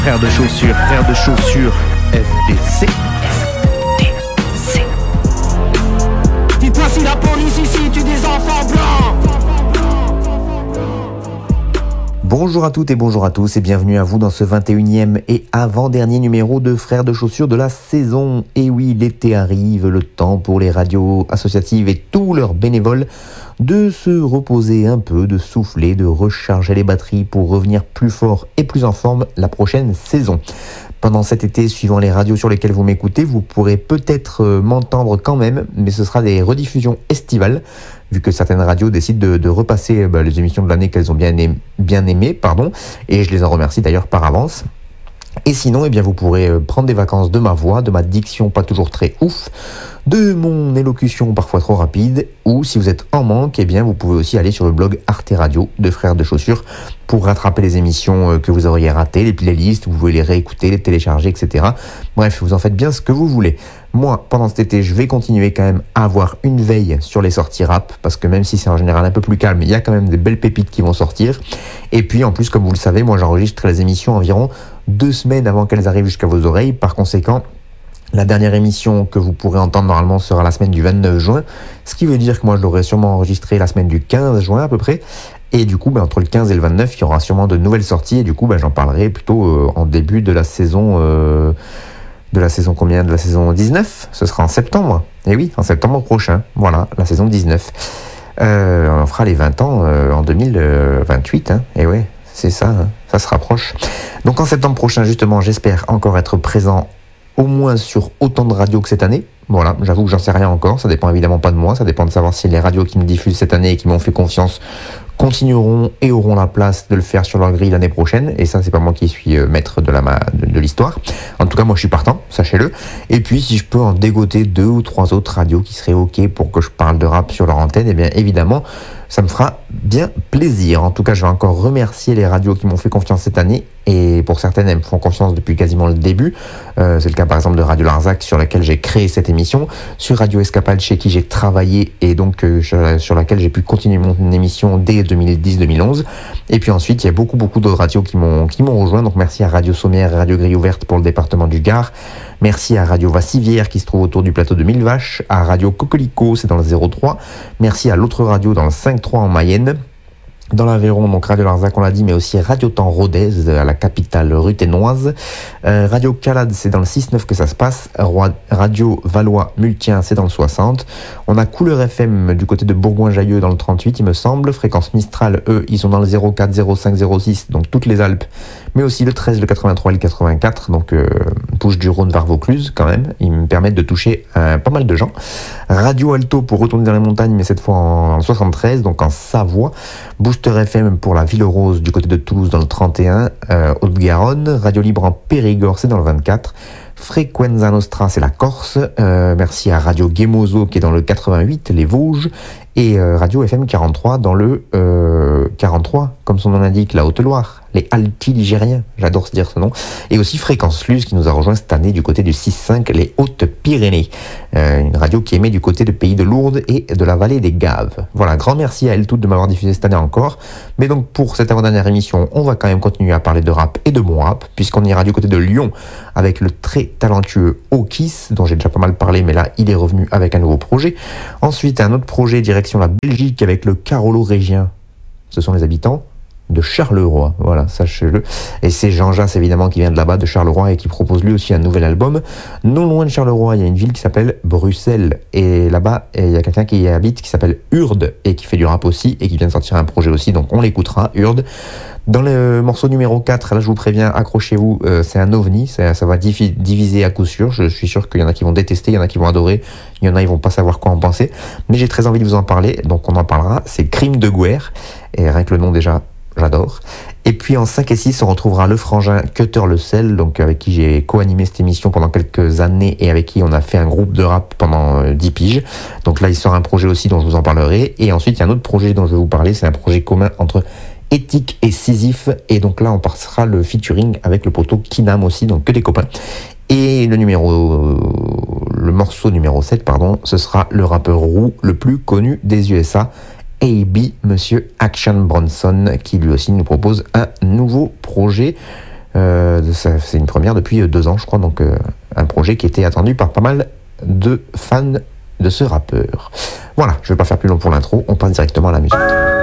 Frères de chaussures, FDC. Dis-toi si la police ici tue des enfants blancs. Bonjour à toutes et bonjour à tous et bienvenue à vous dans ce 21e et avant-dernier numéro de Frères de chaussures de la saison. Et oui, l'été arrive, le temps pour les radios associatives et tous leurs bénévoles de se reposer un peu, de souffler, de recharger les batteries pour revenir plus fort et plus en forme la prochaine saison. Pendant cet été, suivant les radios sur lesquelles vous m'écoutez, vous pourrez peut-être m'entendre quand même, mais ce sera des rediffusions estivales, vu que certaines radios décident de repasser les émissions de l'année qu'elles ont bien aimées, et je les en remercie d'ailleurs par avance. Et sinon, vous pourrez prendre des vacances de ma voix, de ma diction pas toujours très ouf, de mon élocution parfois trop rapide, ou si vous êtes en manque, vous pouvez aussi aller sur le blog Arte Radio de Frères de Chaussures pour rattraper les émissions que vous auriez ratées, les playlists, vous pouvez les réécouter, les télécharger, etc. Bref, vous en faites bien ce que vous voulez. Moi, pendant cet été, je vais continuer quand même à avoir une veille sur les sorties rap, parce que même si c'est en général un peu plus calme, il y a quand même des belles pépites qui vont sortir. Et puis en plus, comme vous le savez, moi j'enregistre les émissions environ 2 semaines avant qu'elles arrivent jusqu'à vos oreilles. Par conséquent, la dernière émission que vous pourrez entendre normalement sera la semaine du 29 juin, ce qui veut dire que moi je l'aurai sûrement enregistré la semaine du 15 juin à peu près. Et du coup, entre le 15 et le 29, il y aura sûrement de nouvelles sorties, et du coup, j'en parlerai plutôt en début de la saison... De la saison combien? De la saison 19? Ce sera en septembre. Et oui, en septembre prochain. Voilà, la saison 19. On fera les 20 ans en 2028. Et ouais, c'est ça, ça se rapproche. Donc en septembre prochain, justement, j'espère encore être présent au moins sur autant de radios que cette année. Voilà, j'avoue que j'en sais rien encore. Ça dépend évidemment pas de moi. Ça dépend de savoir si les radios qui me diffusent cette année et qui m'ont fait confiance continueront et auront la place de le faire sur leur grille l'année prochaine. Et ça, c'est pas moi qui suis maître de l'histoire. En tout cas, moi, je suis partant, sachez-le. Et puis, si je peux en dégoter 2 ou 3 autres radios qui seraient OK pour que je parle de rap sur leur antenne, évidemment, ça me fera bien plaisir. En tout cas, je vais encore remercier les radios qui m'ont fait confiance cette année. Et pour certaines, elles me font confiance depuis quasiment le début. C'est le cas, par exemple, de Radio Larzac, sur laquelle j'ai créé cette émission. Sur Radio Escapade, chez qui j'ai travaillé et donc sur laquelle j'ai pu continuer mon émission dès 2010-2011. Et puis ensuite, il y a beaucoup d'autres radios qui m'ont rejoint. Donc merci à Radio Sommière et Radio Grille Ouverte pour le département du Gard. Merci à Radio Vassivière qui se trouve autour du plateau de Millevaches. À Radio Coquelicot, c'est dans le 03. Merci à l'autre radio dans le 5-3 en Mayenne. Dans l'Aveyron, donc Radio Larzac, on l'a dit, mais aussi Radio Temps Rodez, à la capitale ruthénoise. Radio Calade, c'est dans le 6-9 que ça se passe. Radio Valois Multien, c'est dans le 60. On a Couleur FM du côté de Bourgoin-Jallieu dans le 38, il me semble. Fréquence Mistral, eux, ils sont dans le 04, 05, 06, donc toutes les Alpes. Mais aussi le 13, le 83 et le 84, donc Bouches-du-Rhône vers Vaucluse, quand même. Ils me permettent de toucher pas mal de gens. Radio Alto pour retourner dans les montagnes, mais cette fois en 73, donc en Savoie. Booster FM pour la Ville Rose du côté de Toulouse dans le 31, Haute-Garonne. Radio Libre en Périgord, c'est dans le 24. Frequenza Nostra, c'est la Corse. Merci à Radio Gemozo qui est dans le 88, les Vosges. Et Radio FM 43 dans le 43, comme son nom l'indique, la Haute-Loire, les Alti-Ligériens, j'adore se dire ce nom. Et aussi Fréquence Luz qui nous a rejoint cette année du côté du 6-5, les Hautes-Pyrénées. Une radio qui émet du côté du pays de Lourdes et de la vallée des Gaves. Voilà, grand merci à elles toutes de m'avoir diffusé cette année encore. Mais donc pour cette avant-dernière émission, on va quand même continuer à parler de rap et de bon rap, puisqu'on ira du côté de Lyon avec le très talentueux Okis, dont j'ai déjà pas mal parlé, mais là il est revenu avec un nouveau projet. Ensuite un autre projet direction la Belgique avec le Carolo-Régien. Ce sont les habitants de Charleroi, voilà, sachez-le. Et c'est Jean Jass évidemment qui vient de là-bas, de Charleroi, et qui propose lui aussi un nouvel album. Non loin de Charleroi, il y a une ville qui s'appelle Bruxelles, et là-bas il y a quelqu'un qui y habite qui s'appelle Urde et qui fait du rap aussi et qui vient de sortir un projet aussi, donc on l'écoutera, Urde. Dans le morceau numéro 4, là je vous préviens, accrochez-vous, c'est un ovni, ça va diviser à coup sûr. Je suis sûr qu'il y en a qui vont détester, il y en a qui vont adorer, il y en a qui vont pas savoir quoi en penser, mais j'ai très envie de vous en parler, donc on en parlera. C'est Crime de Guerre, et rien que le nom déjà, j'adore. Et puis en 5 et 6, on retrouvera le frangin Cutter Le Sel, donc avec qui j'ai co-animé cette émission pendant quelques années et avec qui on a fait un groupe de rap pendant 10 piges. Donc là, il sort un projet aussi dont je vous en parlerai. Et ensuite, il y a un autre projet dont je vais vous parler, c'est un projet commun entre Éthique et Sisyphe. Et donc là, on passera le featuring avec le poteau Kinam aussi, donc que des copains. Et le morceau numéro 7, ce sera le rappeur roux le plus connu des USA, A.B. Monsieur Action Bronson, qui lui aussi nous propose un nouveau projet. C'est une première depuis 2 ans, je crois, donc un projet qui était attendu par pas mal de fans de ce rappeur. Voilà, je vais pas faire plus long pour l'intro, on passe directement à la musique.